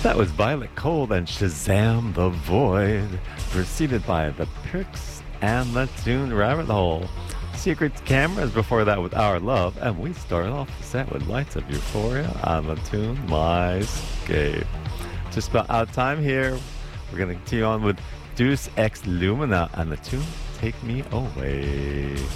That was Violet Cold and Shazam the Void, preceded by the Pricks and the tune Rabbit Hole. Secret Cameras before that with Our Love, and we started off the set with Lights of Euphoria on the tune My Escape. Just about out of time here. We're going to continue on with Deus Ex Lumina and the tune Take Me Away.